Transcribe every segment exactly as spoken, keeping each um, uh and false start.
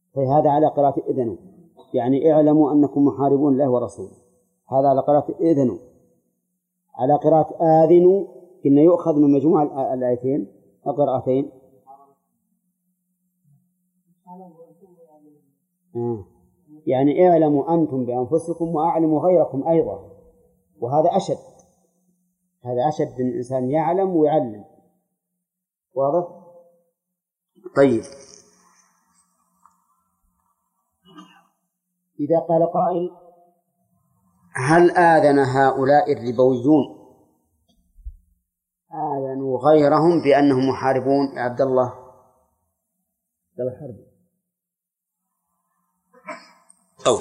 فهذا على قراءة إذنوا، يعني اعلموا أنكم محاربون الله ورسوله، هذا على قراءة إذنوا. على قراءة آذنوا إن يؤخذ من مجموع الآيتين القراءتين. آه. يعني اعلموا أنتم بأنفسكم وأعلموا غيركم أيضا، وهذا أشد، هذا أشد من الإنسان يعلم ويعلم. واضح؟ طيب، إذا قال قائل هل آذن هؤلاء الربويون آذنوا غيرهم بأنهم محاربون يا عبد الله؟ لو حرب أو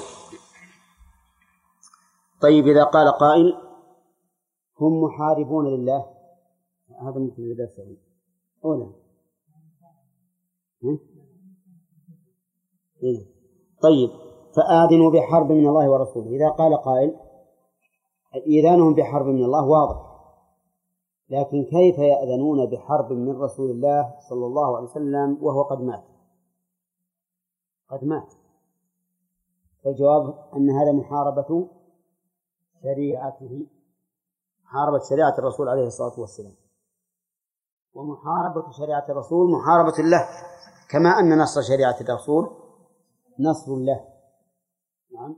طيب، إذا قال قائل هم محاربون لله، هذا مثل الدرس أولا. طيب، فآذنوا بحرب من الله ورسوله. إذا قال قائل إذانهم بحرب من الله واضح، لكن كيف يأذنون بحرب من رسول الله صلى الله عليه وسلم وهو قد مات؟ قد مات. الجواب أن هذا محاربة شريعته، محاربة شريعة الرسول عليه الصلاة والسلام، ومحاربة شريعة الرسول محاربة الله، كما أن نصر شريعة الرسول نصر الله. نعم.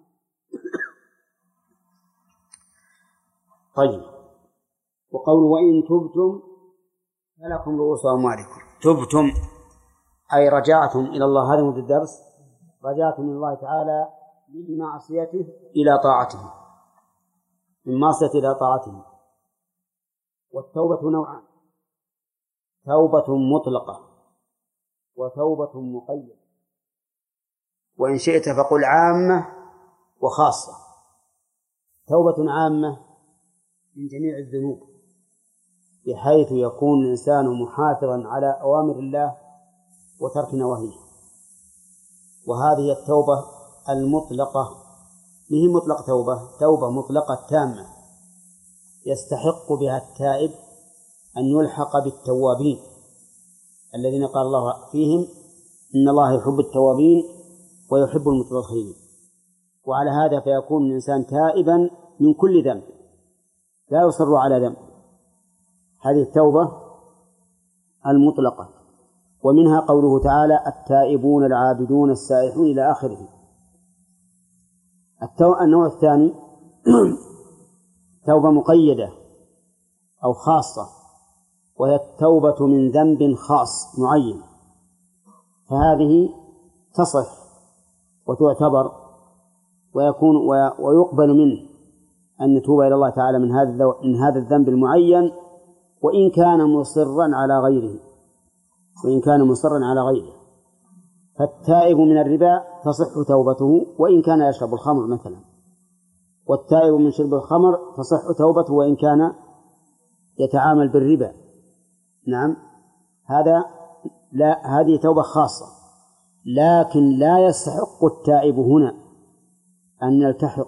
طيب، وقول وإن تبتم فلكم رؤوس أموالكم. تبتم أي رجعتم إلى الله، هذا مد الدرس، رجعتم إلى الله تعالى من معصيته إلى طاعته، من معصيته إلى طاعته. والتوبة نوعان، توبة مطلقة وتوبة مقيدة، وإن شئت فقل عامة وخاصة. توبة عامة من جميع الذنوب، بحيث يكون الإنسان محافظا على أوامر الله وترك نواهيه، وهذه التوبة المطلقة. هي مطلق توبة، توبة مطلقة تامة يستحق بها التائب أن يلحق بالتوابين الذين قال الله فيهم إن الله يحب التوابين ويحب المتطهرين. وعلى هذا فيكون الإنسان تائبا من كل ذنب، لا يصر على ذنب. هذه التوبة المطلقة. ومنها قوله تعالى التائبون العابدون السائحون إلى آخره. النوع الثاني توبة مقيدة أو خاصة، وهي التوبة من ذنب خاص معين، فهذه تصح وتعتبر ويكون ويقبل منه أن نتوب إلى الله تعالى من هذا من هذا الذنب المعين، وإن كان مصرا على غيره وإن كان مصرا على غيره. فالتائب من الربا تصح توبته وإن كان يشرب الخمر مثلا، والتائب من شرب الخمر تصح توبته وإن كان يتعامل بالربا. نعم، هذا لا، هذه توبة خاصة، لكن لا يستحق التائب هنا أن يلتحق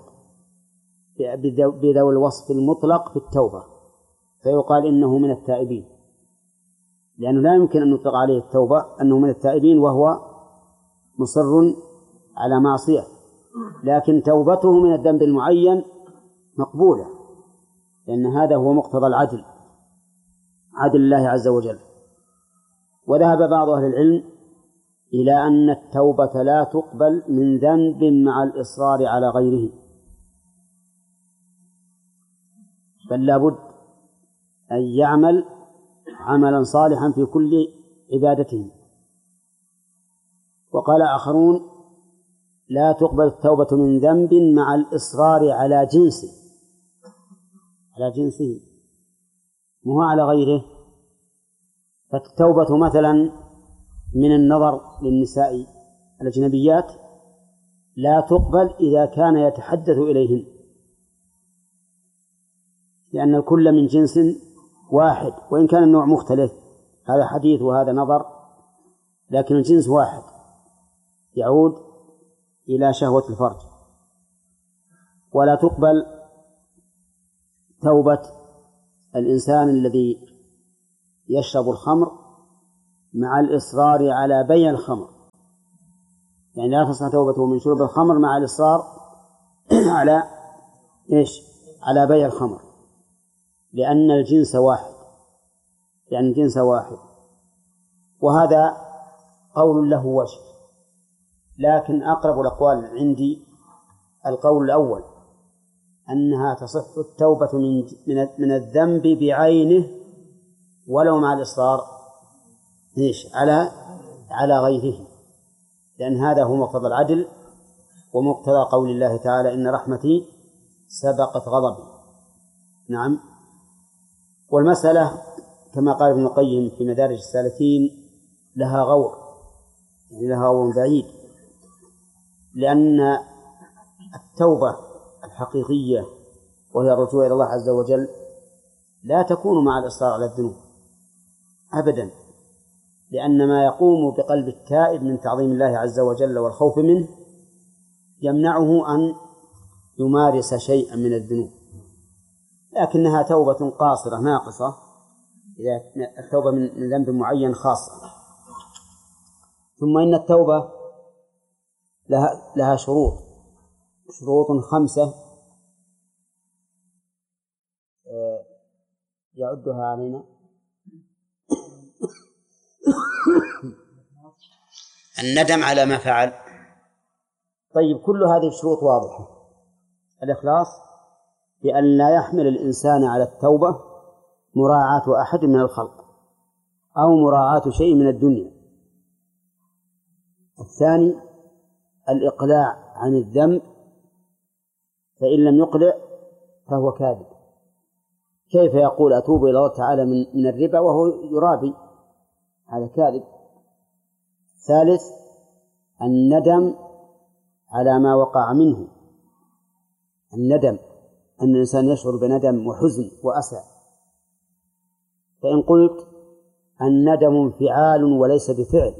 بذوي الوصف المطلق في التوبة فيقال إنه من التائبين، لأنه لا يمكن أن نطلق عليه التوبة أنه من التائبين وهو مصر على معصية، لكن توبته من الذنب المعين مقبولة، لأن هذا هو مقتضى العدل، عدل الله عز وجل. وذهب بعض أهل العلم إلى أن التوبة لا تقبل من ذنب مع الإصرار على غيره، بل لابد أن يعمل عملا صالحا في كل عبادته. وقال آخرون لا تقبل التوبة من ذنب مع الإصرار على جنسه، على جنسه مو على غيره. فالتوبة مثلا من النظر للنساء الأجنبيات لا تقبل إذا كان يتحدث إليهن، لأن الكل من جنس واحد وإن كان النوع مختلف، هذا حديث وهذا نظر، لكن الجنس واحد يعود إلى شهوة الفرج. ولا تقبل توبة الإنسان الذي يشرب الخمر مع الإصرار على بيع الخمر، يعني لا تصح توبته من شرب الخمر مع الإصرار على إيش؟ على بيع الخمر، لأن الجنس واحد، لأن الجنس واحد. وهذا قول له وجه، لكن أقرب الأقوال عندي القول الأول، أنها تصح التوبة من من الذنب بعينه ولو مع الإصرار إيش؟ على على غيره، لأن هذا هو مقتضى العدل ومقتضى قول الله تعالى: إن رحمتي سبقت غضبي. نعم. والمسألة كما قال ابن القيم في مدارج السالكين لها غور، يعني لها غور بعيد، لأن التوبة الحقيقية وهي الرجوع إلى الله عز وجل لا تكون مع الإصرار على الذنوب أبدا، لأن ما يقوم بقلب التائب من تعظيم الله عز وجل والخوف منه يمنعه أن يمارس شيئا من الذنوب، لكنها توبة قاصرة ناقصة، إذا التوبة من ذنب معين خاصة. ثم إن التوبة لها, لها شروط شروط خمسة يعدها علينا الندم على ما فعل. طيب، كل هذه الشروط واضحة. الإخلاص بأن لا يحمل الإنسان على التوبة مراعاة أحد من الخلق أو مراعاة شيء من الدنيا. الثاني الإقلاع عن الذنب، فإن لم يقلع فهو كاذب. كيف يقول أتوب إلى الله تعالى من, من الربا وهو يرابي؟ هذا كاذب. ثالث الندم على ما وقع منه، الندم أن الإنسان يشعر بندم وحزن وأسى. فإن قلت الندم انفعال وليس بفعل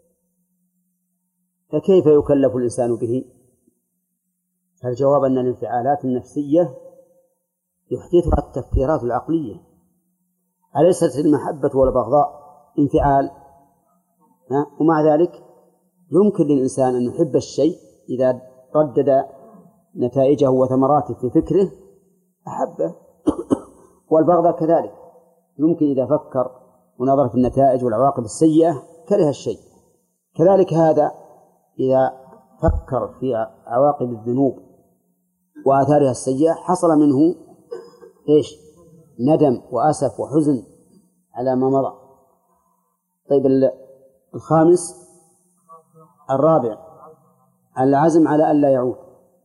فكيف يكلف الإنسان به؟ فالجواب أن الانفعالات النفسية يحدثها التفكيرات العقلية. أليست المحبة والبغضاء انفعال؟ ومع ذلك يمكن للإنسان أن يحب الشيء إذا ردد نتائجه وثمراته في فكره أحبه، والبغضاء كذلك، يمكن إذا فكر ونظر في النتائج والعواقب السيئة كره الشيء. كذلك هذا إذا فكر في عواقب الذنوب وآثارها السيئة حصل منه إيش؟ ندم وأسف وحزن على ما مضى. طيب، الخامس الرابع العزم على ألا يعود.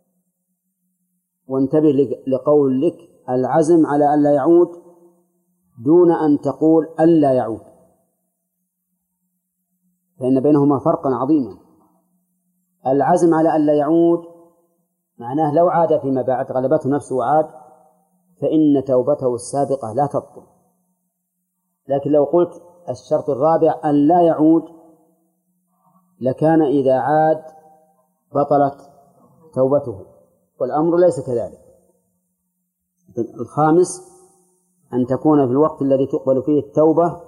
وانتبه لقول لك العزم على ألا يعود دون أن تقول ألا يعود، فإن بينهما فرقا عظيما. العزم على ألا يعود معناه لو عاد فيما بعد غلبته نفسه وعاد فإن توبته السابقة لا تبطل. لكن لو قلت الشرط الرابع أن لا يعود لكان إذا عاد بطلت توبته، والأمر ليس كذلك. الخامس أن تكون في الوقت الذي تقبل فيه التوبة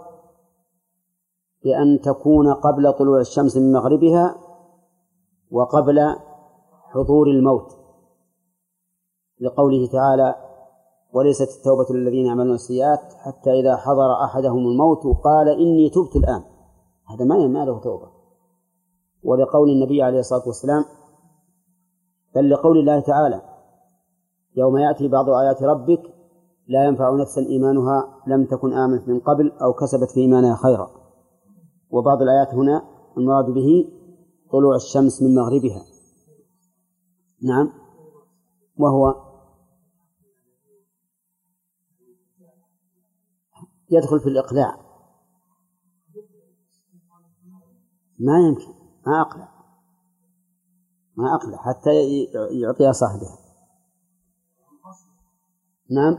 بأن تكون قبل طلوع الشمس من مغربها وقبل حضور الموت، لقوله تعالى: وليست التوبة للذين يعملون السيئات حتى إذا حضر أحدهم الموت قال إني تبت الآن. هذا ما ينال له توبة. ولقول النبي عليه الصلاة والسلام: بل لقول الله تعالى: يوم يأتي بعض آيات ربك لا ينفع نفسا إيمانها لم تكن آمنت من قبل أو كسبت في إيمانها خيرا. وبعض الآيات هنا المراد به طلوع الشمس من مغربها. نعم، وهو يدخل في الإقلاع. ما يمكن، ما أقلع ما أقلع حتى يعطيها صاحبها. نعم.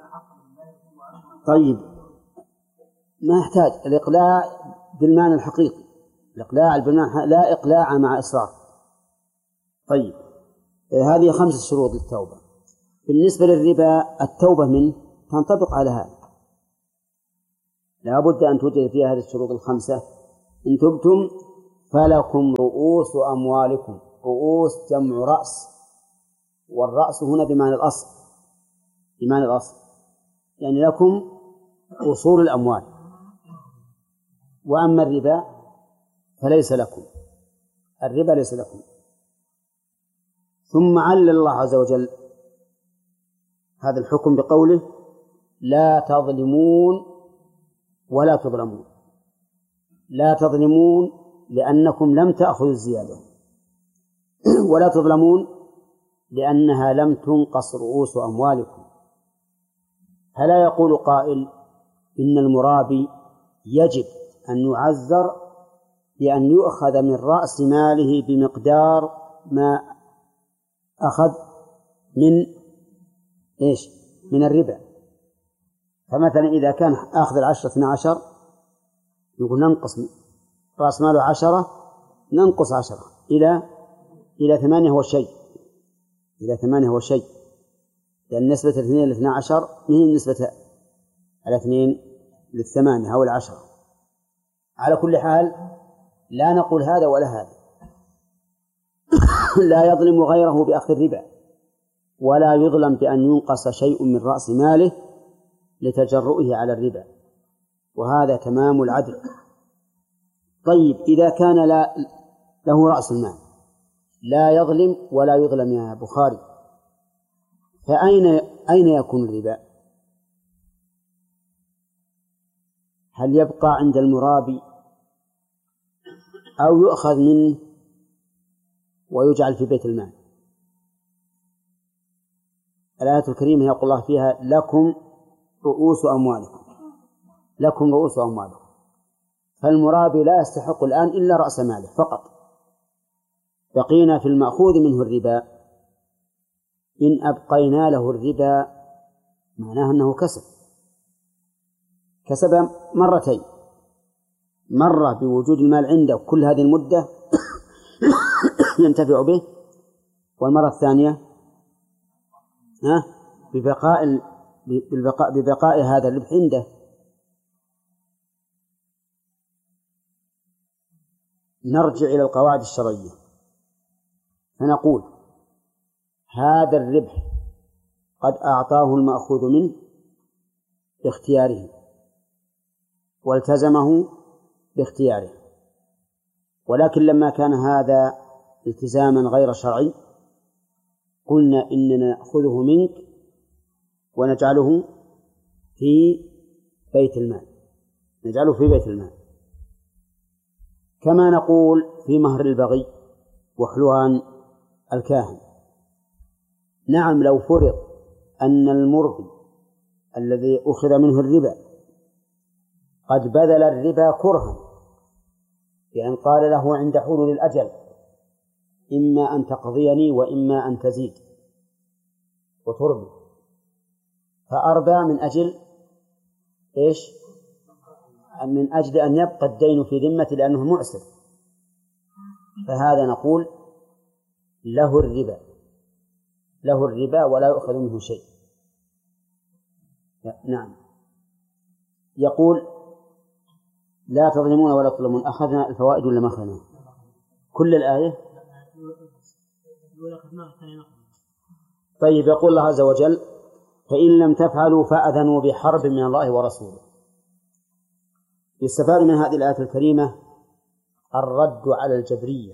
طيب، ما يحتاج الإقلاع بالمعنى الحقيقي، الإقلاع بالمعنى لا إقلاع مع إصرار. طيب، هذه خمس شروط للتوبة. بالنسبة للربا التوبة منه تنطبق على هذا، لا بد أن توجد فيها هذه الشروط الخمسة: إن تبتم فلكم رؤوس أموالكم. رؤوس جمع رأس، والرأس هنا بمعنى الأصل، بمعنى الأصل يعني لكم أصول الأموال. وأما الربا فليس لكم، الربا ليس لكم. ثم علل الله عز وجل هذا الحكم بقوله لا تظلمون ولا تظلمون. لا تظلمون لأنكم لم تأخذوا الزيادة، ولا تظلمون لأنها لم تنقص رؤوس أموالكم. فلا يقول قائل إن المرابي يجب أن يعزر بأن يؤخذ من رأس ماله بمقدار ما أخذ من إيش؟ من الربا. فمثلا إذا كان أخذ العشرة اثنى عشر يقول ننقص رأس ماله عشرة، ننقص عشرة إلى إلى ثمانية هو شيء، إلى ثمانية هو شيء، لأن نسبة الاثنين لاثنى عشر من نسبة الاثنين للثمانية أو العشرة. على كل حال لا نقول هذا ولا هذا. لا يظلم غيره بأخذ الربا، ولا يظلم بأن ينقص شيء من رأس ماله لتجرؤه على الربا، وهذا تمام العدل. طيب إذا كان لا له رأس المال لا يظلم ولا يظلم يا بخاري، فأين أين يكون الربا؟ هل يبقى عند المرابي أو يؤخذ منه ويجعل في بيت المال؟ الآية الكريمة يقول الله فيها لكم رؤوس أموالكم، لكم رؤوس أموالكم. فالمرابي لا يستحق الآن إلا رأس ماله فقط. بقينا في المأخوذ منه الربا. إن أبقينا له الربا معناه أنه كسب، كسب مرتين، مرة بوجود المال عنده كل هذه المدة ينتفع به، والمرة الثانية ها ببقاء ببقاء, ببقاء هذا الربح عنده. نرجع إلى القواعد الشرعية فنقول هذا الربح قد أعطاه المأخوذ منه باختياره والتزمه باختياره، ولكن لما كان هذا التزاما غير شرعي قلنا إننا نأخذه منك ونجعله في بيت المال، نجعله في بيت المال. كما نقول في مهر البغي وحلوان الكاهن. نعم لو فرض أن المربي الذي أخذ منه الربا قد بذل الربا كرها، يعني قال له عند حلول الأجل إما أن تقضيني وإما أن تزيد وتربي، فأربى من أجل إيش؟ من أجل أن يبقى الدين في ذمته لأنه معسر، فهذا نقول له الربا، له الربا ولا يؤخذ منه شيء. نعم. يقول لا تظلمون ولا تظلمون. أخذنا الفوائد ولا ما أخذنا كل الآية؟ طيب يقول الله عز وجل فإن لم تفعلوا فأذنوا بحرب من الله ورسوله. يستفاد من هذه الآية الكريمة الرد على الجبرية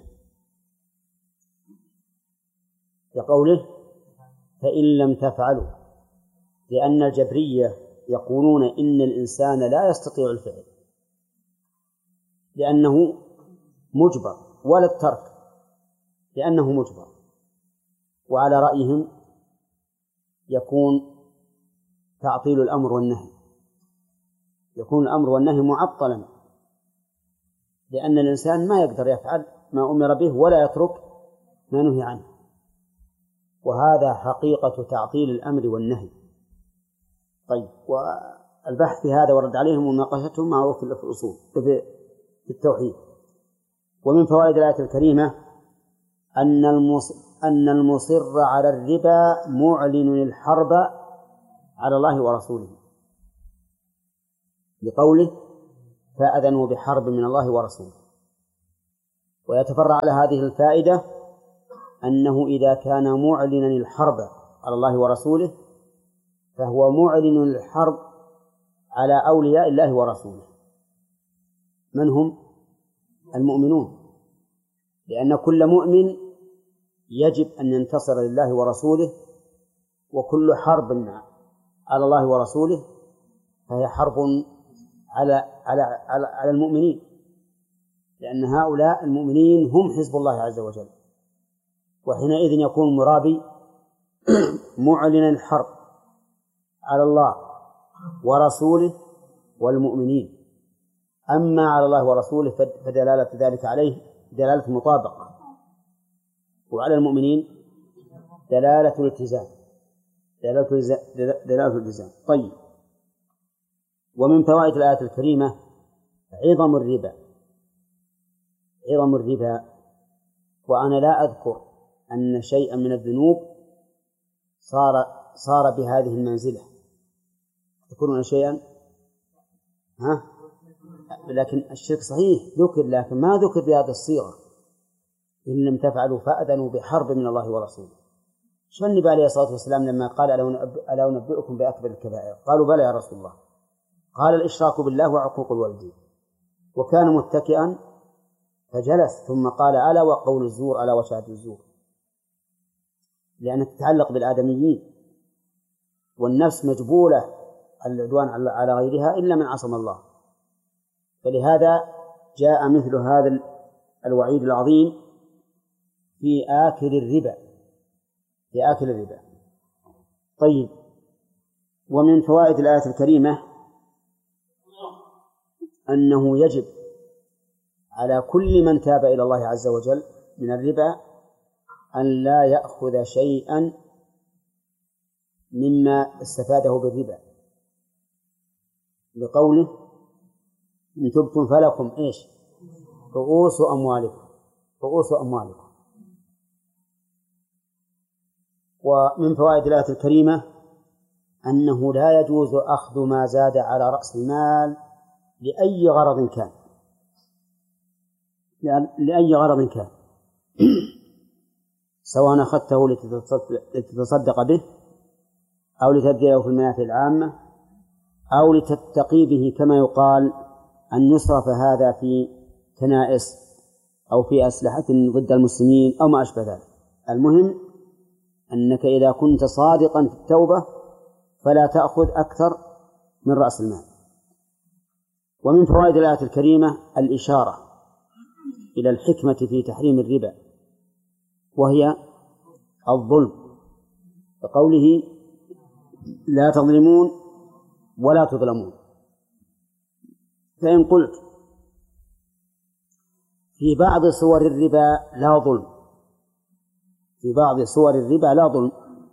بقوله فإن لم تفعلوا، لأن الجبرية يقولون إن الإنسان لا يستطيع الفعل لأنه مجبر، ولا الترك لأنه مجبر. وعلى رأيهم يكون تعطيل الأمر والنهي، يكون الأمر والنهي معطلا، لأن الإنسان ما يقدر يفعل ما أمر به ولا يترك ما نهي عنه، وهذا حقيقة تعطيل الأمر والنهي. طيب، والبحث في هذا ورد عليهم ومناقشتهم معروف في الأصول في التوحيد. ومن فوائد الآية الكريمة أن أن المصر على الربا معلن الحرب على الله ورسوله، بقوله فأذنوا بحرب من الله ورسوله. ويتفرع على هذه الفائدة أنه إذا كان معلنا الحرب على الله ورسوله فهو معلن الحرب على أولياء الله ورسوله. من هم؟ المؤمنون، لأن كل مؤمن يجب أن ينتصر لله ورسوله، وكل حرب على الله ورسوله فهي حرب على على على, على المؤمنين، لأن هؤلاء المؤمنين هم حزب الله عز وجل. وحينئذ يكون المرابي معلنا الحرب على الله ورسوله والمؤمنين. أما على الله ورسوله فدلالة ذلك عليه دلالة مطابقة، وعلى المؤمنين دلالة الالتزام دلالة دلالة الالتزام. طيب، ومن فوائد الآية الكريمة عظم الربا عظم الربا وأنا لا أذكر أن شيئا من الذنوب صار صار بهذه المنزلة. تذكرون شيئا؟ ها؟ لكن الشرك صحيح ذكر، لكن ما ذكر بهذه الصيغة: إن لم تفعلوا فأذنوا بحرب من الله ورسوله. شو النبي عليه الصلاة والسلام لما قال ألا أنبئكم بأكبر الكبائر؟ قالوا بلى يا رسول الله. قال الإشراك بالله وعقوق الوالدين، وكان متكئا فجلس ثم قال ألا وقول الزور ألا وشهادة الزور، لأنها تتعلق بالآدميين، والنفس مجبولة العدوان على غيرها إلا من عصم الله. فلهذا جاء مثل هذا الوعيد العظيم في آكل الربا في آكل الربا. طيب، ومن فوائد الآية الكريمة أنه يجب على كل من تاب إلى الله عز وجل من الربا أن لا يأخذ شيئا مما استفاده بالربا، بقوله إن تبتم فلكم إيش؟ رؤوس أموالكم رؤوس أموالكم. ومن فوائد الآية الكريمة أنه لا يجوز أخذ ما زاد على رأس المال لأي غرض كان لأي غرض كان سواء أخذته لتتصدق به أو لتبذله في المنافع العامة أو لتتقي به، كما يقال أن يصرف هذا في كنائس أو في أسلحة ضد المسلمين أو ما أشبه ذلك. المهم أنك إذا كنت صادقا في التوبة فلا تأخذ أكثر من رأس المال. ومن فوائد الآية الكريمة الإشارة إلى الحكمة في تحريم الربا، وهي الظلم، بقوله لا تظلمون ولا تظلمون. فإن قلت في بعض صور الربا لا ظلم في بعض صور الربا لا ظلم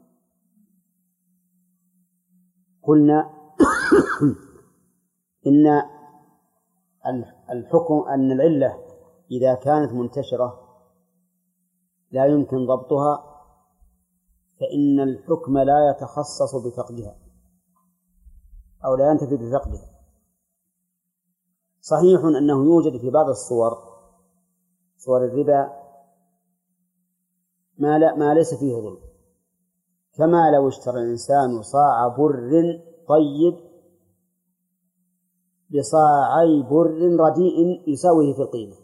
قلنا إن الحكم أن العلة إذا كانت منتشرة لا يمكن ضبطها فإن الحكم لا يتخصص بفقدها أو لا ينتفي بفقدها. صحيح أنه يوجد في بعض الصور صور الربا ما, لا ما ليس فيه ظلم، كما لو اشترى الإنسان صاع بر طيب بصاعي بر رديء يساويه في القيمة،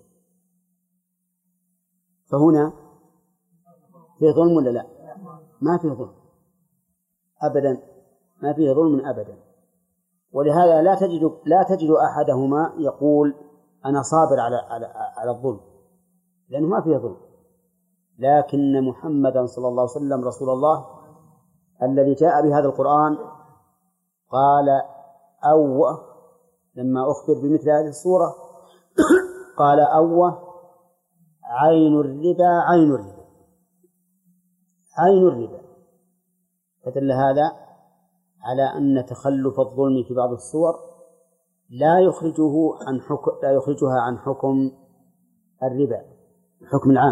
فهنا فيه ظلم ولا لا؟ ما فيه ظلم أبدا، ما فيه ظلم أبدا. ولهذا لا تجد لا تجد أحدهما يقول أنا صابر على على على الظلم، لأنه ما فيه ظلم. لكن محمدا صلى الله عليه وسلم رسول الله الذي جاء بهذا القرآن قال أوه لما أخبر بمثل هذه الصورة قال أوه عين الربا عين الربا عين الربا. فدل هذا على أن تخلف الظلم في بعض الصور لا يخرجه عن حكم لا يخرجها عن حكم الربا الحكم العام،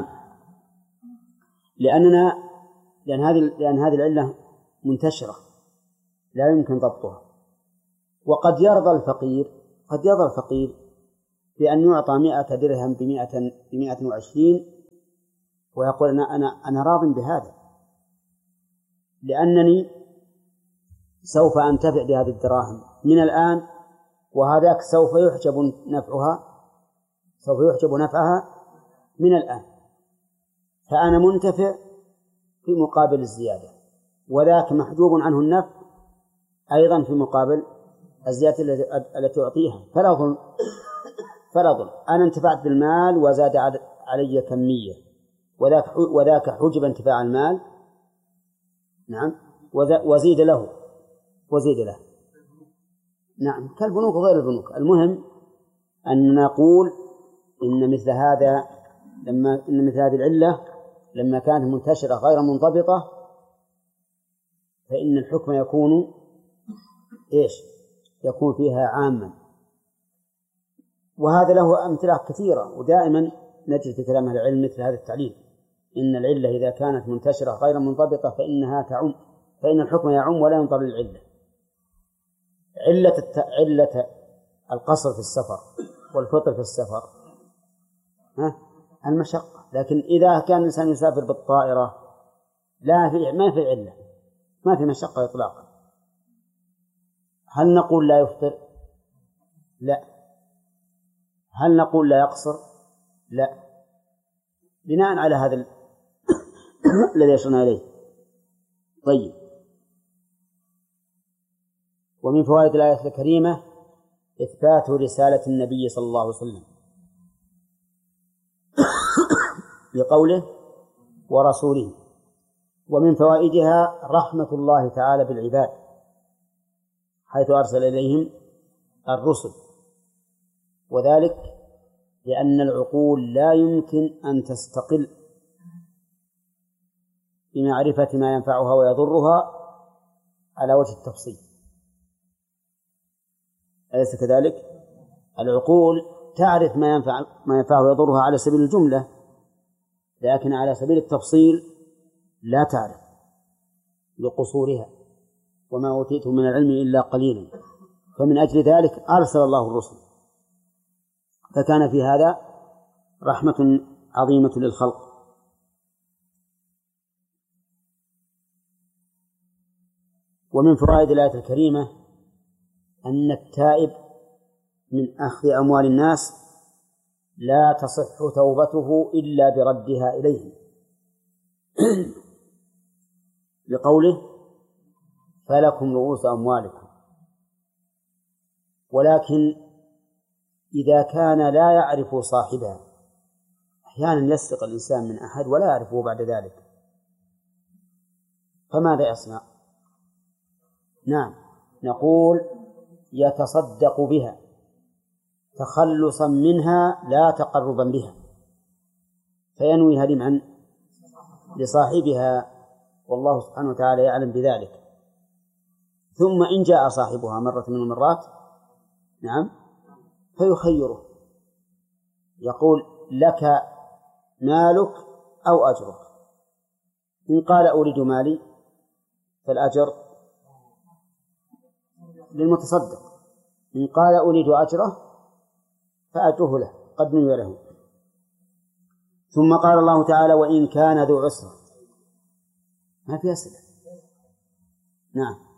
لأننا لأن هذه لأن هذه العلة منتشرة لا يمكن ضبطها. وقد يرضى الفقير قد يرضى الفقير بأن يعطى مئة درهم بمئة بمئة وعشرين ويقول أنا أنا أنا راض بهذا لأنني سوف أنتفع بهذه الدراهم من الآن، وهذاك سوف يحجب نفعها سوف يحجب نفعها من الآن، فأنا منتفع في مقابل الزيادة، وذاك محجوب عنه النفع أيضا في مقابل الزيادة التي أعطيها. فلا ظلم فلا ظلم أنا انتفعت بالمال وزاد علي كمية، وذاك وذاك حجب انتفاع المال، نعم، وزيد له وزيد له نعم، كالبنوك وغير البنوك. المهم أن نقول إن مثل هذا لما إن مثل هذه العلة لما كانت منتشرة غير منضبطة فإن الحكم يكون إيش؟ يكون فيها عاما. وهذا له أمثلة كثيرة، ودائما نجد في كلام أهل العلم مثل هذا التعليل، إن العلة إذا كانت منتشرة غير منضبطة فإنها تعم، فإن الحكم يعم ولا ينظر للعلة. علة الت... علة القصر في السفر والفطر في السفر ها المشقة، لكن إذا كان الإنسان يسافر بالطائرة لا في ما في علة، ما في مشقة إطلاقا. هل نقول لا يفطر؟ لا. هل نقول لا يقصر؟ لا، بناء على هذا ال... الذي أشرنا إليه. طيب، ومن فوائد الآية الكريمة إثبات رسالة النبي صلى الله عليه وسلم بقوله ورسوله. ومن فوائدها رحمة الله تعالى بالعباد حيث أرسل إليهم الرسل، وذلك لأن العقول لا يمكن أن تستقل بمعرفة ما ينفعها ويضرها على وجه التفصيل، أليس كذلك؟ العقول تعرف ما ينفع ما ينفعها ويضرها على سبيل الجملة، لكن على سبيل التفصيل لا تعرف لقصورها، وما أوتيتم من العلم إلا قليلا. فمن أجل ذلك أرسل الله الرسل، فكان في هذا رحمة عظيمة للخلق. ومن فوائد الآية الكريمة أن التائب من أخذ أموال الناس لا تصح توبته إلا بردها إليهم لقوله فلكم رؤوس أموالكم. ولكن إذا كان لا يعرف صاحبها، أحيانا يسرق الإنسان من أحد ولا يعرفه بعد ذلك، فماذا يصنع؟ نعم، نقول يتصدق بها تخلصا منها لا تقربا بها، فينويها لمن؟ لصاحبها، والله سبحانه وتعالى يعلم بذلك. ثم إن جاء صاحبها مرة من المرات نعم فيخيره، يقول لك مالك أو أجرك، إن قال أريد مالي فالأجر للمتصدق، إن قال أريد أجره فأجره له قد نوي له. ثم قال الله تعالى وإن كان ذو عسرة، ما في أسئلة. نعم،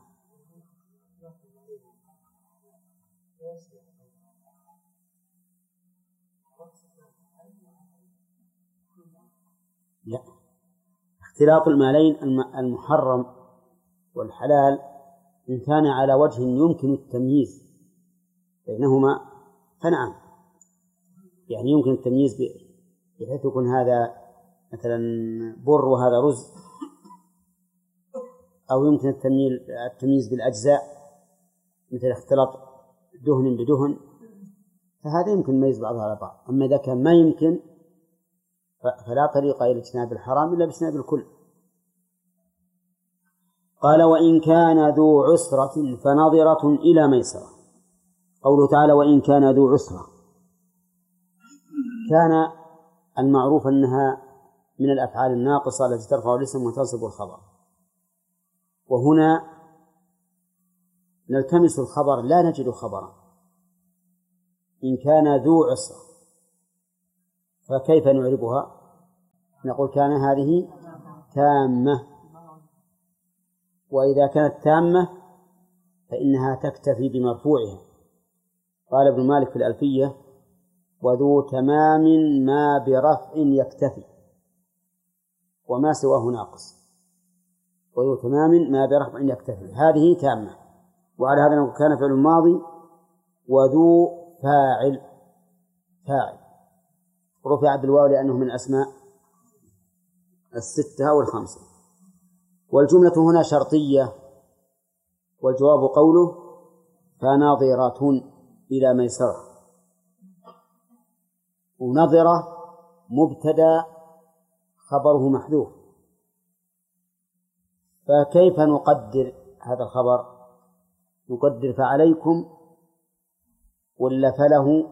لا، اختلاط المالين المحرم والحلال إن كان على وجه يمكن التمييز بينهما فنعم، يعني يمكن التمييز بحيث يكون هذا مثلا بر وهذا رز، أو يمكن التمييز بالأجزاء مثل اختلاط دهن بدهن، فهذا يمكن يميز بعضها على بعض. أما إذا كان ما يمكن فلا طريق إلى اجتناب الحرام إلا باجتناب الكل. قال وإن كان ذو عسرة فنظرة إلى ميسرة. قوله تعالى وإن كان ذو عسرة، كان المعروف أنها من الأفعال الناقصة التي ترفع الاسم وتنصب الخبر، وهنا نلتمس الخبر لا نجد خبرا، إن كان ذو عسرة فكيف نعربها؟ نقول كان هذه تامة، وإذا كانت تامة فإنها تكتفي بمرفوعها. قال ابن مالك في الألفية: وذو تمام ما برفع يكتفي وما سواه ناقص. وذو تمام ما برفع يكتفي، هذه تامة. وعلى هذا نقول كان فعل الماضي وذو فاعل فاعل رفع بالواو لأنه من أسماء الستة أو الخمسة. والجملة هنا شرطية، والجواب قوله: فناظرة إلى ميسرة. ونظرة مبتدأ خبره محذوف، فكيف نقدر هذا الخبر؟ نقدر فعليكم ولا فله؟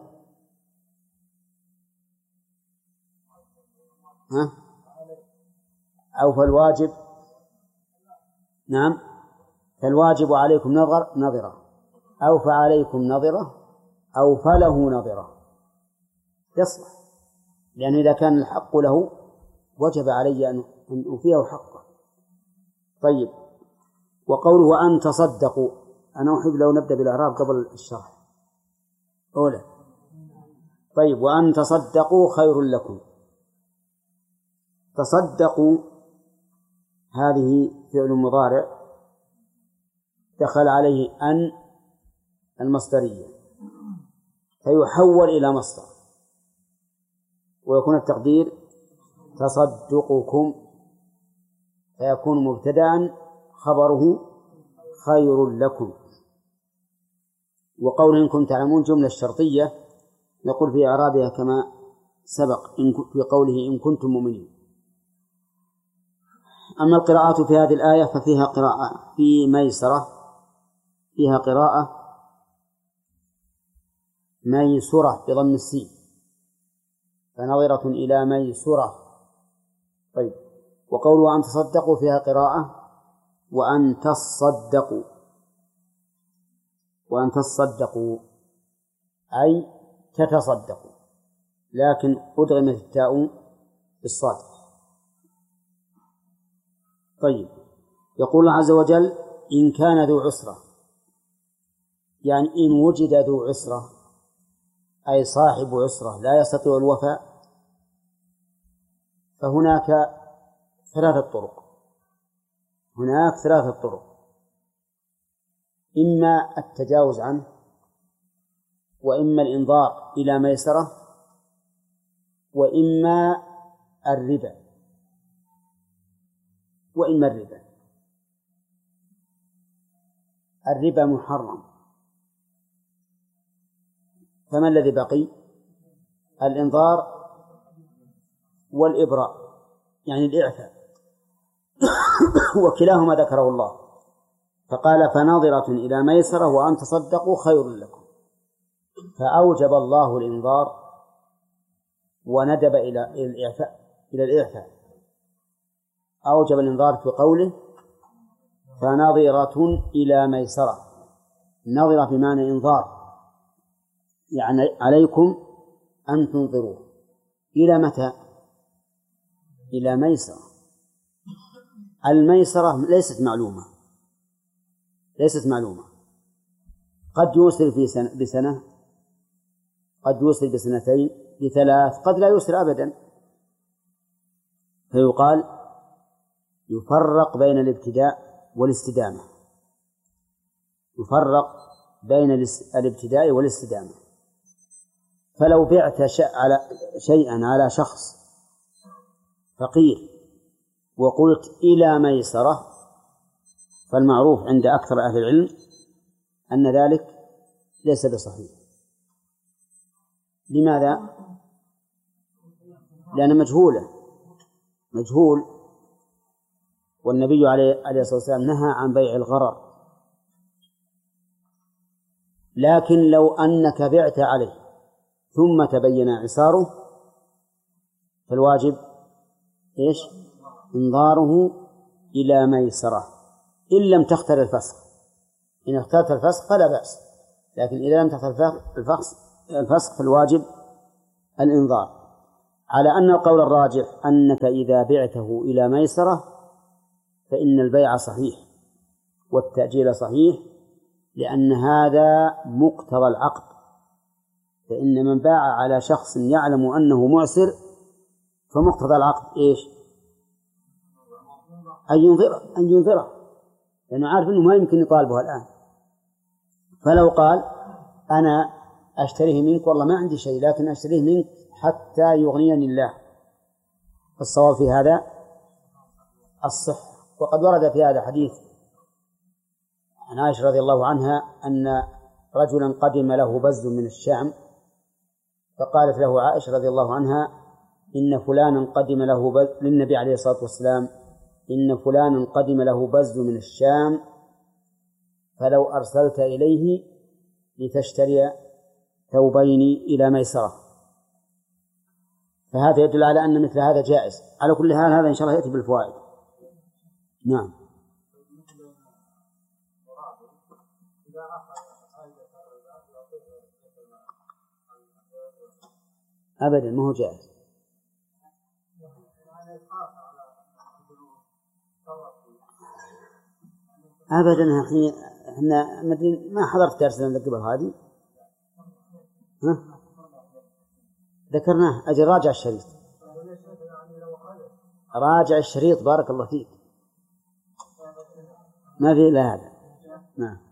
ها؟ أو فالواجب؟ نعم، فالواجب عليكم نظر نظرة، أو فعليكم نظرة، أو فله نظرة، يصلح، لأن إذا كان الحق له وجب علي أن أوفيه حقه. طيب، وقوله وأن تصدقوا، أنا أحب لو نبدأ بالإعراب قبل الشرح أولا. طيب، وأن تصدقوا خير لكم. تصدقوا هذه فعل مضارع دخل عليه أن المصدرية فيحول إلى مصدر، ويكون التقدير تصدقكم، فيكون مبتدأ خبره خير لكم. وقوله إن كنتم تعلمون جملة شرطية نقول في إعرابها كما سبق في قوله إن كنتم مؤمنين. أما القراءات في هذه الآية ففيها قراءة في ميسرة، فيها قراءة ميسرة بضم السين، فنظرة إلى ميسرة. طيب، وقوله أن تصدقوا فيها قراءة وأن تصدقوا، وأن تصدقوا أي تتصدقوا، لكن أدغمت التاء بالصاد. طيب، يقول الله عز وجل إن كان ذو عسرة، يعني إن وجد ذو عسرة أي صاحب عسرة لا يستطيع الوفاء، فهناك ثلاثة طرق هناك ثلاثة طرق إما التجاوز عنه، وإما الإنظار إلى ميسرة، وإما الربا وإما الربا الربا محرم، فما الذي بقي؟ الإنظار والإبراء، يعني الإعفاء، وكلاهما ذكره الله، فقال فناظرة إلى ميسرة وأن تصدقوا خير لكم، فأوجب الله الإنظار وندب إلى الإعفاء إلى الإعفاء أوجب الإنظار في قوله فناظرة إلى ميسرة. نظرة بمعنى إنظار، يعني عليكم أن تنظروا إلى متى؟ إلى ميسرة. الميسرة ليست معلومة ليست معلومة قد يوصل في سنة بسنة، قد يوصل بسنتين، بثلاث، قد لا يوصل أبدا، فيقال يفرق بين الابتداء والاستدامة يفرق بين الابتداء والاستدامة. فلو بعت شيئا على شخص فقير وقلت إلى ميسرة، فالمعروف عند أكثر أهل العلم أن ذلك ليس بصحيح. لماذا؟ لأن مجهولة مجهول والنبي عليه الصلاة والسلام نهى عن بيع الغرر. لكن لو أنك بعت عليه ثم تبين عساره فالواجب إيش؟ انظاره إلى ميسرة، إن لم تختر الفسخ. إن اخترت الفسخ فلا بأس، لكن إذا لم تختر الفسخ الفسخ فالواجب الإنظار، على أن القول الراجح أنك إذا بعته إلى ميسرة فإن البيع صحيح والتأجيل صحيح، لأن هذا مقتضى العقد. فإن من باع على شخص يعلم أنه معسر فمقتضى العقد إيش؟ أن ينظره أن ينظره لأنه عارف أنه ما يمكن يطالبه الآن. فلو قال أنا أشتريه منك والله ما عندي شيء لكن أشتريه منك حتى يغنيني الله، فالصواب في هذا الصح. وقد ورد في هذا حديث عن عائشة رضي الله عنها أن رجلا قدم له بز من الشام، فقالت له عائشة رضي الله عنها إن فلانا قدم له بز للنبي عليه الصلاة والسلام إن فلانا قدم له بز من الشام فلو أرسلت إليه لتشتري ثوبين إلى ميسرة. فهذا يدل على أن مثل هذا جائز. على كل حال هذا إن شاء الله يأتي بالفوائد. نعم. أبدا ما هو جائز أبدا. احنا ما حضرت درسنا قبل هذه، ها ذكرناه. أجل راجع الشريط، راجع الشريط بارك الله فيك، ما في إلا هذا. نعم.